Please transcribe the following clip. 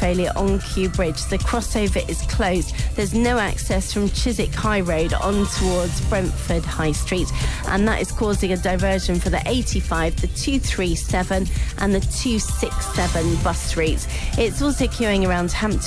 failure on Kew Bridge. The crossover is closed. There's no access from Chiswick High Road on towards Brentford High Street, and that is causing a diversion for the 85, the 237 and the 267 bus routes. It's also queuing around Hampton